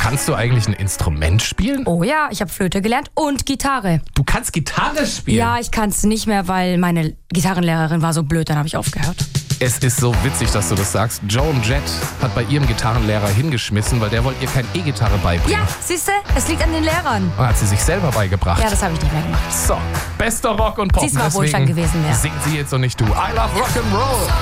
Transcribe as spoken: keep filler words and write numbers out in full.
Kannst du eigentlich ein Instrument spielen? Oh ja, ich habe Flöte gelernt und Gitarre. Du kannst Gitarre spielen? Ja, ich kann es nicht mehr, weil meine Gitarrenlehrerin war so blöd, dann habe ich aufgehört. Es ist so witzig, dass du das sagst. Joan Jett hat bei ihrem Gitarrenlehrer hingeschmissen, weil der wollte ihr keine E-Gitarre beibringen. Ja, siehste, es liegt an den Lehrern. Und hat sie sich selber beigebracht. Ja, das habe ich nicht mehr gemacht. So, bester Rock und Pop. Siehst mal, wo ich dann Deswegen gewesen wäre. singt sie jetzt und nicht du. I love Rock'n'Roll.